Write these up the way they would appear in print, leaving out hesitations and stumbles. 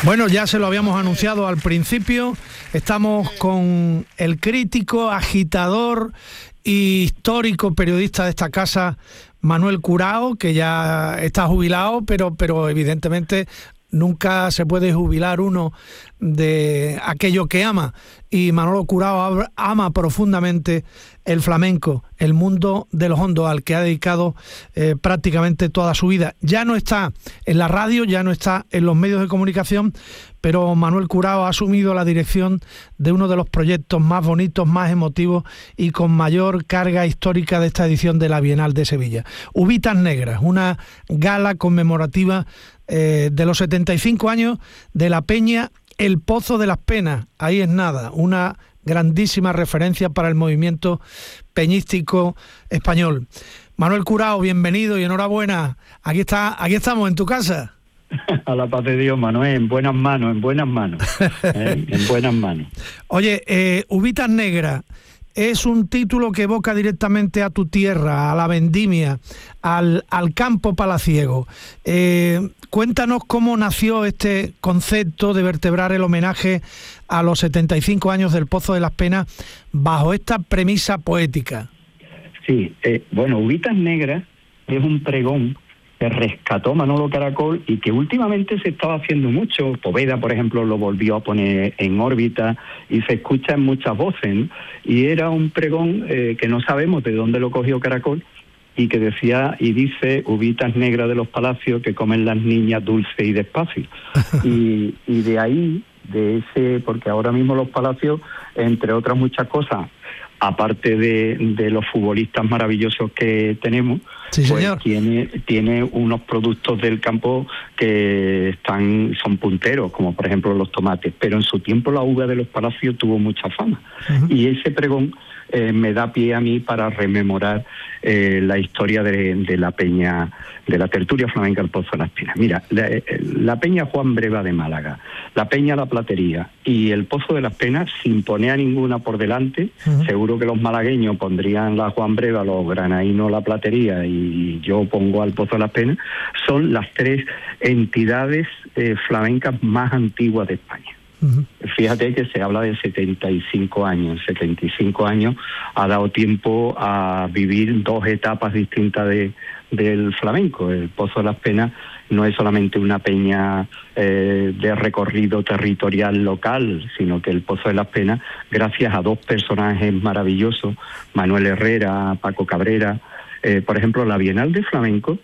Bueno, ya se lo habíamos anunciado al principio, estamos con el crítico, agitador y histórico periodista de esta casa, Manuel Curao, que ya está jubilado, pero evidentemente nunca se puede jubilar uno de aquello que ama, y Manolo Curao ama profundamente el flamenco, el mundo de los hondos, al que ha dedicado prácticamente toda su vida. Ya no está en la radio, ya no está en los medios de comunicación, pero Manuel Curao ha asumido la dirección de uno de los proyectos más bonitos, más emotivos y con mayor carga histórica de esta edición de la Bienal de Sevilla. Uvitas Negras, una gala conmemorativa de los 75 años de la peña El Pozo de las Penas. Ahí es nada, una grandísima referencia para el movimiento peñístico español. Manuel Curao, bienvenido y enhorabuena. Aquí estamos en tu casa. A la paz de Dios, Manuel, en buenas manos, en buenas manos. En buenas manos. Oye, Uvitas Negras es un título que evoca directamente a tu tierra, a la vendimia, al campo palaciego. Cuéntanos cómo nació este concepto de vertebrar el homenaje a los 75 años del Pozo de las Penas bajo esta premisa poética. Sí, bueno, Uvitas Negras es un pregón que rescató Manolo Caracol y que últimamente se estaba haciendo mucho. Poveda, por ejemplo, lo volvió a poner en órbita y se escucha en muchas voces, ¿no? Y era un pregón que no sabemos de dónde lo cogió Caracol y que decía y dice: uvitas negras de los palacios que comen las niñas dulce y despacio. y de ahí, de ese, porque ahora mismo los palacios, entre otras muchas cosas, aparte de los futbolistas maravillosos que tenemos, sí, pues tiene unos productos del campo que son punteros, como por ejemplo los tomates, pero en su tiempo la uva de los palacios tuvo mucha fama. Uh-huh. Y ese pregón me da pie a mí para rememorar la historia de la peña, de la tertulia flamenca El Pozo de las Penas. Mira, la peña Juan Breva de Málaga, la peña La Platería y el Pozo de las Penas, sin poner a ninguna por delante, uh-huh. Seguro que los malagueños pondrían la Juan Breva, los granadinos La Platería y yo pongo al Pozo de las Penas, son las tres entidades flamencas más antiguas de España. Uh-huh. Fíjate que se habla de 75 años. 75 años ha dado tiempo a vivir dos etapas distintas del flamenco. El Pozo de las Penas no es solamente una peña de recorrido territorial local, sino que el Pozo de las Penas, gracias a dos personajes maravillosos, Manuel Herrera, Paco Cabrera, por ejemplo, la Bienal de Flamenco,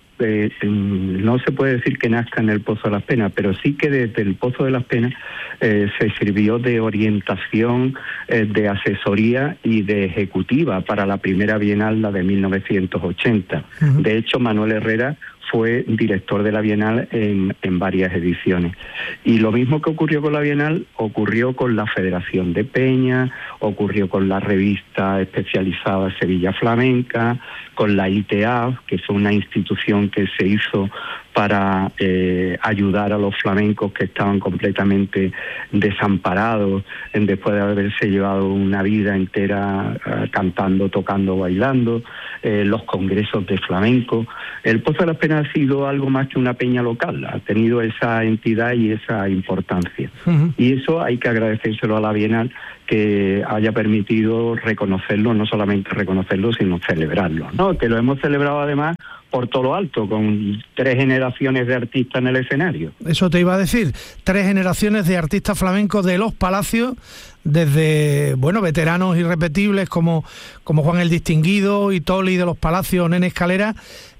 no se puede decir que nazca en el Pozo de las Penas, pero sí que desde el Pozo de las Penas se sirvió de orientación, de asesoría y de ejecutiva para la primera Bienal, la de 1980. Uh-huh. De hecho, Manuel Herrera fue director de la Bienal en varias ediciones. Y lo mismo que ocurrió con la Bienal, ocurrió con la Federación de Peñas, ocurrió con la revista especializada Sevilla Flamenca, con la ITEAF, que es una institución que se hizo para ayudar a los flamencos que estaban completamente desamparados después de haberse llevado una vida entera cantando, tocando, bailando, los congresos de flamenco. El Pozo de las Penas ha sido algo más que una peña local, ha tenido esa entidad y esa importancia. Uh-huh. Y eso hay que agradecérselo a la Bienal, que haya permitido reconocerlo, no solamente reconocerlo, sino celebrarlo, ¿no? Que lo hemos celebrado además por todo lo alto, con 3 generaciones de artistas en el escenario. Eso te iba a decir, 3 generaciones de artistas flamencos de los palacios, desde, bueno, veteranos irrepetibles como Juan el Distinguido y Toli de los Palacios, Nene Escalera,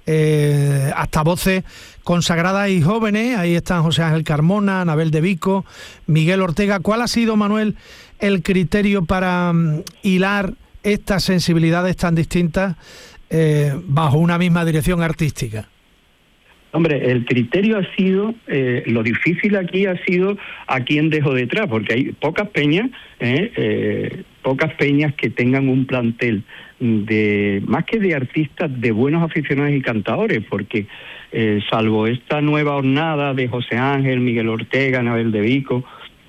hasta voces consagradas y jóvenes. Ahí están José Ángel Carmona, Anabel de Vico, Miguel Ortega. ¿Cuál ha sido, Manuel, el criterio para hilar estas sensibilidades tan distintas bajo una misma dirección artística? Hombre, el criterio ha sido, lo difícil aquí ha sido a quién dejo detrás, porque hay pocas peñas que tengan un plantel de más que de artistas, de buenos aficionados y cantadores, porque salvo esta nueva hornada de José Ángel, Miguel Ortega, Anabel de Vico,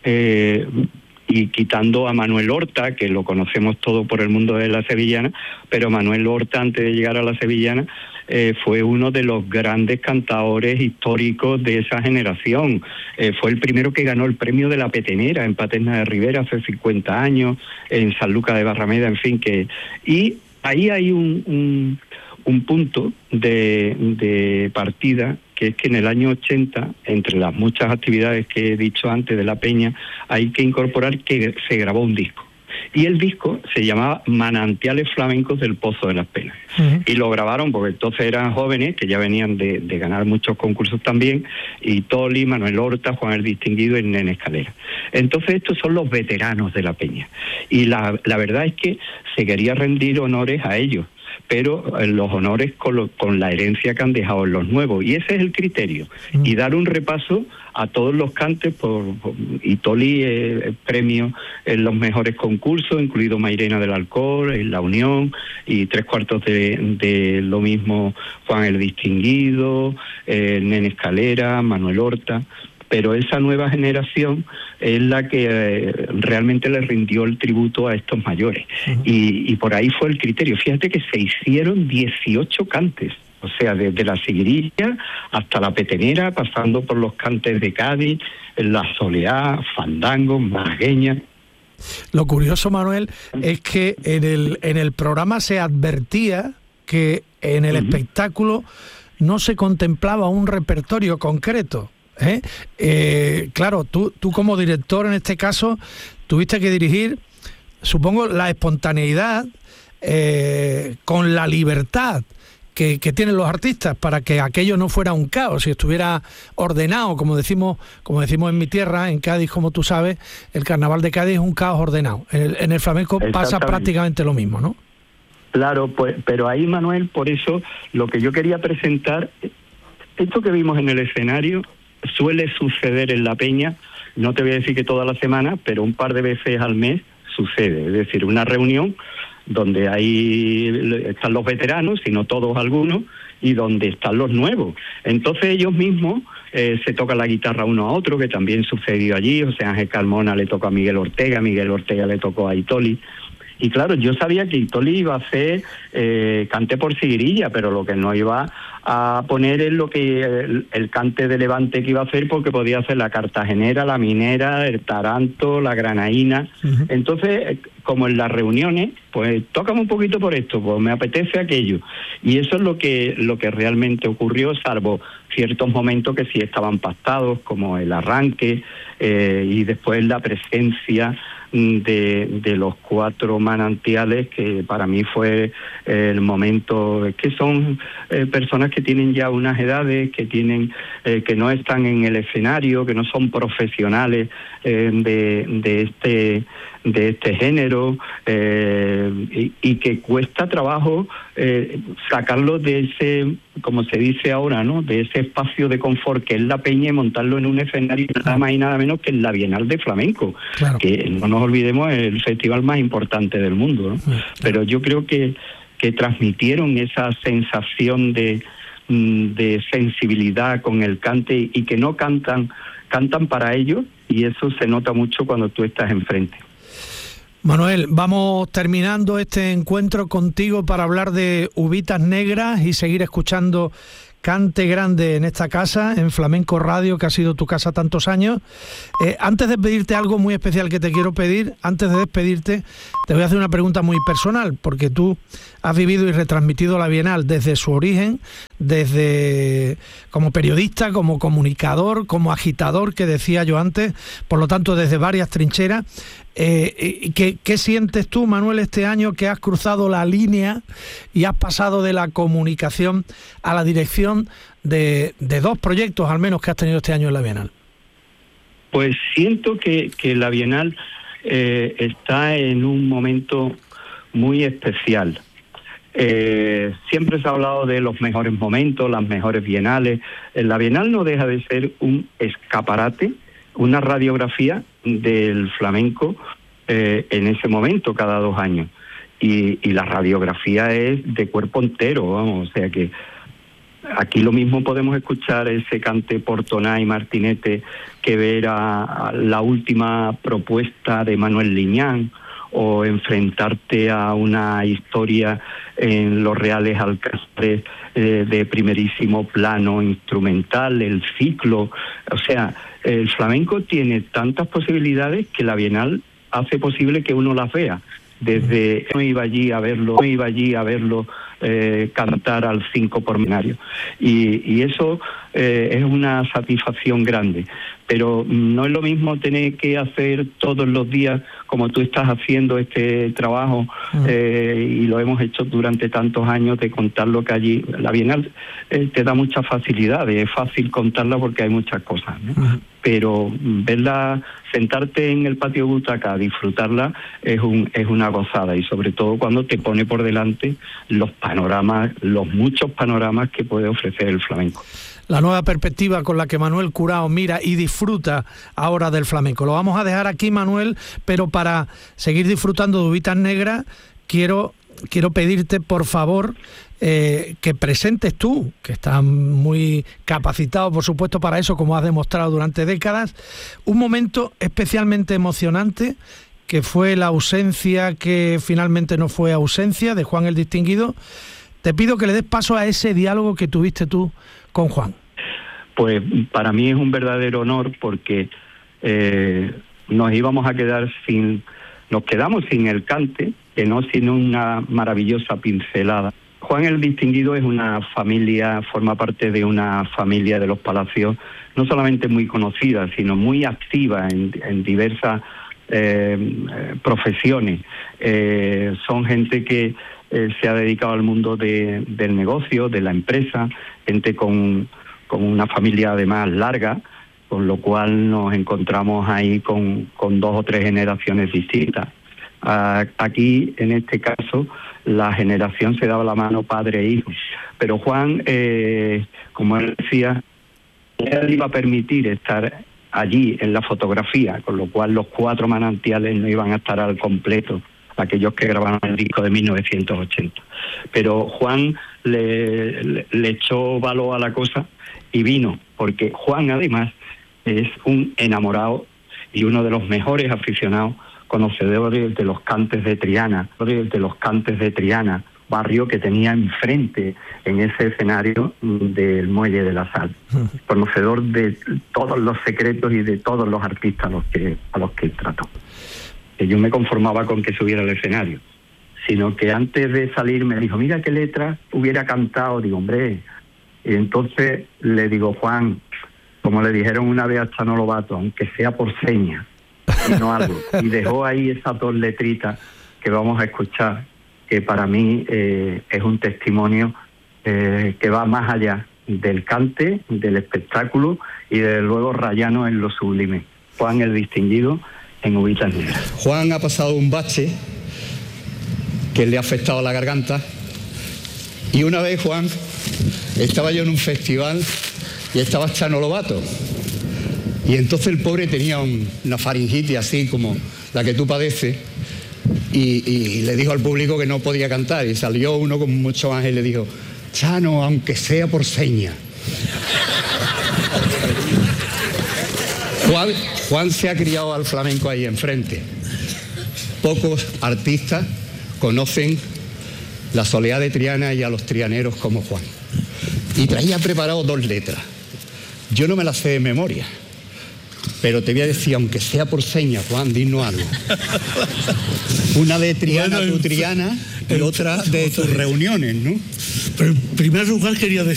y quitando a Manuel Horta, que lo conocemos todo por el mundo de la sevillana, pero Manuel Horta, antes de llegar a la sevillana, fue uno de los grandes cantadores históricos de esa generación. Fue el primero que ganó el premio de la Petenera en Paterna de Ribera hace 50 años, en San Lucas de Barrameda, en fin, y ahí hay un punto de partida, que es que en el año 80, entre las muchas actividades que he dicho antes de la Peña, hay que incorporar que se grabó un disco. Y el disco se llamaba Manantiales Flamencos del Pozo de las Penas. Y lo grabaron porque entonces eran jóvenes que ya venían de ganar muchos concursos también, y Toli, Manuel Horta, Juan el Distinguido y Nene Escalera. Entonces estos son los veteranos de la Peña. Y la verdad es que se quería rendir honores a ellos, pero los honores con la herencia que han dejado los nuevos, y ese es el criterio, y dar un repaso a todos los cantes. Y Toli premio en los mejores concursos, incluido Mairena del Alcor, en La Unión, y 3/4 de lo mismo Juan el Distinguido, Nene Escalera, Manuel Horta. Pero esa nueva generación es la que realmente le rindió el tributo a estos mayores. Y por ahí fue el criterio. Fíjate que se hicieron 18 cantes, o sea, desde la Seguirilla hasta la Petenera, pasando por los cantes de Cádiz, la Soleá, Fandango, Malagueña. Lo curioso, Manuel, es que en el programa se advertía que en el espectáculo no se contemplaba un repertorio concreto. Claro, tú como director en este caso tuviste que dirigir, supongo, la espontaneidad con la libertad que tienen los artistas, para que aquello no fuera un caos y estuviera ordenado, como decimos en mi tierra, en Cádiz, como tú sabes, el carnaval de Cádiz es un caos ordenado. En el flamenco pasa prácticamente lo mismo, ¿no? Claro, pues, pero ahí, Manuel, por eso lo que yo quería presentar, esto que vimos en el escenario suele suceder en la Peña, no te voy a decir que toda la semana, pero un par de veces al mes sucede. Es decir, una reunión donde ahí están los veteranos, si no todos, algunos, y donde están los nuevos. Entonces ellos mismos se tocan la guitarra uno a otro, que también sucedió allí. O sea, Ángel Carmona le tocó a Miguel Ortega le tocó a Itoli. Y claro, yo sabía que Itoli iba a hacer cante por Seguirilla, pero lo que no iba a poner es lo que el cante de Levante que iba a hacer, porque podía hacer la Cartagenera, la Minera, el Taranto, la Granaína. Entonces, como en las reuniones, pues tócame un poquito por esto, pues me apetece aquello. Y eso es lo que realmente ocurrió, salvo ciertos momentos que sí estaban pactados, como el arranque y después la presencia de los 4 manantiales, que para mí fue el momento. Es que son personas que tienen ya unas edades, que tienen que no están en el escenario, que no son profesionales de este género, y que cuesta trabajo sacarlo de ese, como se dice ahora, ¿no?, de ese espacio de confort que es la Peña, y montarlo en un escenario nada más y nada menos que en la Bienal de Flamenco, que no nos olvidemos, es el festival más importante del mundo, ¿no? Pero yo creo que transmitieron esa sensación de sensibilidad con el cante, y que no cantan para ellos, y eso se nota mucho cuando tú estás enfrente. Manuel, vamos terminando este encuentro contigo para hablar de Uvitas Negras y seguir escuchando Cante Grande en esta casa, en Flamenco Radio, que ha sido tu casa tantos años. Antes de pedirte algo muy especial que te quiero pedir, antes de despedirte, te voy a hacer una pregunta muy personal, porque tú has vivido y retransmitido la Bienal desde su origen, desde como periodista, como comunicador, como agitador, que decía yo antes, por lo tanto desde varias trincheras. ¿Qué sientes tú, Manuel, este año que has cruzado la línea y has pasado de la comunicación a la dirección de 2 proyectos al menos que has tenido este año en la Bienal? Pues siento que la Bienal está en un momento muy especial. Siempre se ha hablado de los mejores momentos, las mejores bienales. La Bienal no deja de ser un escaparate, una radiografía del flamenco en ese momento, cada 2 años. Y la radiografía es de cuerpo entero, vamos, o sea que aquí lo mismo podemos escuchar ese cante por Toná y Martinete que ver a la última propuesta de Manuel Liñán, o enfrentarte a una historia en los Reales Alcázares de primerísimo plano instrumental, el ciclo. O sea, el flamenco tiene tantas posibilidades que la Bienal hace posible que uno las vea. Desde me iba allí a verlo cantar al 5 pormenario. Y eso es una satisfacción grande. Pero no es lo mismo tener que hacer todos los días, como tú estás haciendo este trabajo, y lo hemos hecho durante tantos años, de contar lo que allí... La Bienal te da muchas facilidades, es fácil contarla porque hay muchas cosas, ¿no? Pero verla, sentarte en el patio butaca, disfrutarla, es una gozada, y sobre todo cuando te pone por delante los panoramas, los muchos panoramas que puede ofrecer el flamenco. La nueva perspectiva con la que Manuel Curao mira y disfruta ahora del flamenco. Lo vamos a dejar aquí, Manuel, pero para seguir disfrutando de Uvitas Negras, quiero pedirte, por favor, que presentes tú, que estás muy capacitado, por supuesto, para eso, como has demostrado durante décadas, un momento especialmente emocionante, que fue la ausencia, que finalmente no fue ausencia, de Juan el Distinguido. Te pido que le des paso a ese diálogo que tuviste tú con Juan. Pues para mí es un verdadero honor, porque nos quedamos sin el cante, que no sin una maravillosa pincelada. Juan el Distinguido es una familia, forma parte de una familia de los Palacios, no solamente muy conocida, sino muy activa en diversas profesiones. Son gente que se ha dedicado al mundo del negocio, de la empresa, gente con una familia además larga, con lo cual nos encontramos ahí con 2 o 3 generaciones distintas. Aquí, en este caso, la generación se daba la mano padre e hijo. Pero Juan, como él decía, él iba a permitir estar allí en la fotografía, con lo cual los 4 manantiales no iban a estar al completo, aquellos que grabaron el disco de 1980. Pero Juan le echó valor a la cosa y vino, porque Juan además es un enamorado y uno de los mejores aficionados, conocedores de los cantes de Triana, barrio que tenía enfrente en ese escenario del Muelle de la Sal, conocedor de todos los secretos y de todos los artistas a los que trató. Yo me conformaba con que subiera al escenario, sino que antes de salir me dijo, mira qué letra hubiera cantado. Digo, hombre. Y entonces le digo, Juan, como le dijeron una vez a Chano Lobato, aunque sea por señas y no algo. Y dejó ahí esas 2 letritas que vamos a escuchar, que para mí es un testimonio que va más allá del cante, del espectáculo y desde luego rayano en lo sublime. Juan el Distinguido, en Uvitas Negras. Juan ha pasado un bache que le ha afectado la garganta, y una vez, Juan, estaba yo en un festival y estaba Chano Lobato, y entonces el pobre tenía una faringitis así como la que tú padeces, y le dijo al público que no podía cantar, y salió uno con mucho más y le dijo, Chano, aunque sea por señas. Juan se ha criado al flamenco ahí enfrente. Pocos artistas conocen la soleá de Triana y a los trianeros como Juan. Y traía preparado 2 letras. Yo no me las sé de memoria, pero te voy a decir, aunque sea por señas, Juan, dinos algo. Una de Triana, tu Triana, y otra de tus reuniones, ¿no? Pero en primer lugar quería decir